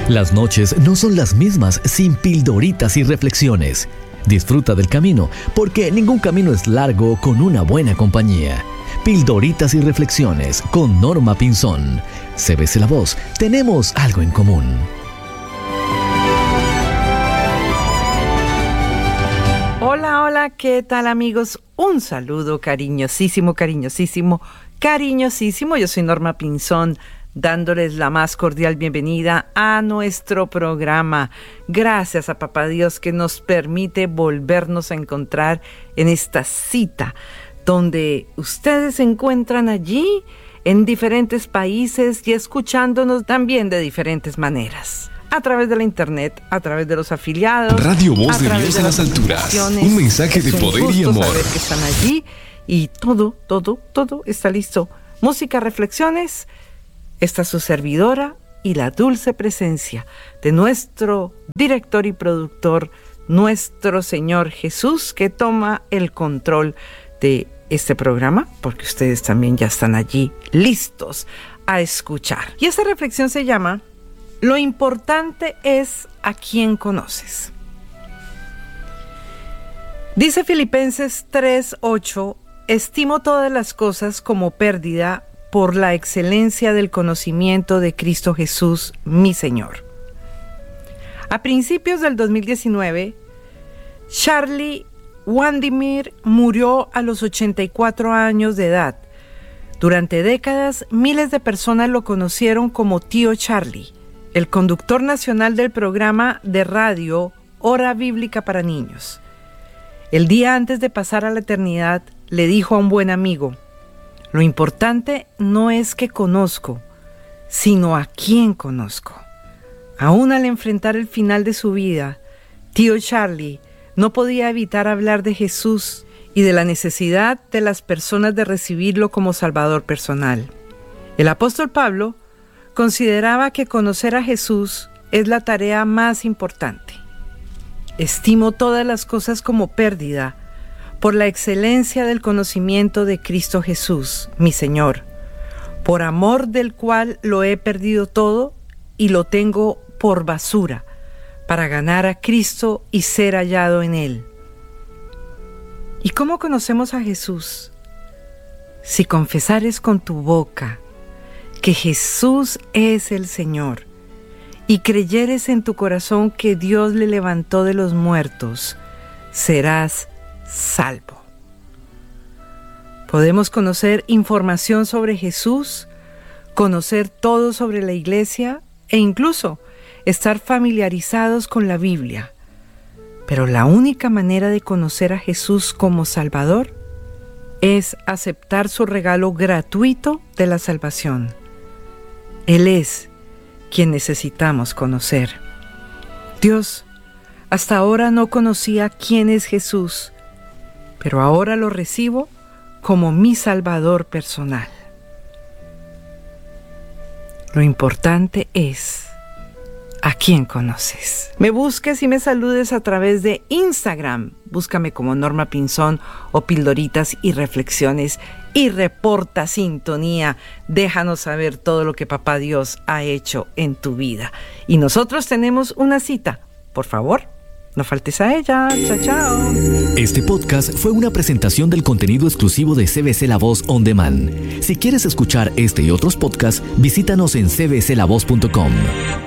Las noches no son las mismas sin pildoritas y reflexiones. Disfruta del camino, porque ningún camino es largo con una buena compañía. Pildoritas y reflexiones con Norma Pinzón. CBC La Voz, tenemos algo en común. Hola, hola, ¿qué tal, amigos? Un saludo cariñosísimo. Yo soy Norma Pinzón, dándoles la más cordial bienvenida a nuestro programa. Gracias a Papá Dios que nos permite volvernos a encontrar en esta cita, donde ustedes se encuentran allí en diferentes países y escuchándonos también de diferentes maneras. A través de la internet, a través de los afiliados. Radio Voz de Dios en las alturas. Un mensaje de poder y amor. Saber que están allí y todo está listo. Música, reflexiones. Está su servidora y la dulce presencia de nuestro director y productor, nuestro Señor Jesús, que toma el control de este programa, porque ustedes también ya están allí listos a escuchar. Y esta reflexión se llama: lo importante es a quién conoces. Dice Filipenses 3:8, estimo todas las cosas como pérdida por la excelencia del conocimiento de Cristo Jesús, mi Señor. A principios del 2019, Charlie Wandimir murió a los 84 años de edad. Durante décadas, miles de personas lo conocieron como Tío Charlie, el conductor nacional del programa de radio Hora Bíblica para Niños. El día antes de pasar a la eternidad, le dijo a un buen amigo: lo importante no es que conozco, sino a quién conozco. Aún al enfrentar el final de su vida, Tío Charlie no podía evitar hablar de Jesús y de la necesidad de las personas de recibirlo como Salvador personal. El apóstol Pablo consideraba que conocer a Jesús es la tarea más importante. Estimo todas las cosas como pérdida por la excelencia del conocimiento de Cristo Jesús, mi Señor, por amor del cual lo he perdido todo y lo tengo por basura, para ganar a Cristo y ser hallado en Él. ¿Y cómo conocemos a Jesús? Si confesares con tu boca que Jesús es el Señor y creyeres en tu corazón que Dios le levantó de los muertos, serás salvo. Podemos conocer información sobre Jesús, conocer todo sobre la iglesia e incluso estar familiarizados con la Biblia. Pero la única manera de conocer a Jesús como Salvador es aceptar su regalo gratuito de la salvación. Él es quien necesitamos conocer. Dios, hasta ahora no conocía quién es Jesús, pero ahora lo recibo como mi Salvador personal. Lo importante es a quién conoces. Me busques y me saludes a través de Instagram. Búscame como Norma Pinzón o Pildoritas y Reflexiones y reporta sintonía. Déjanos saber todo lo que Papá Dios ha hecho en tu vida. Y nosotros tenemos una cita. Por favor, no faltes a ella. Chao, chao. Este podcast fue una presentación del contenido exclusivo de CBC La Voz On Demand. Si quieres escuchar este y otros podcasts, visítanos en cbclavoz.com.